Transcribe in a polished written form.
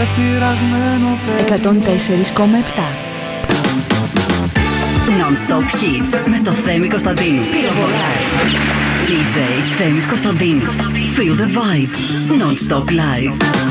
πειραγμένο παιδί. 104,7 Non-stop hits με το Θέμη Κωνσταντίνου. Πυροβολάει. DJ Θέμης Κωνσταντίνου. Feel the vibe. Non-stop live.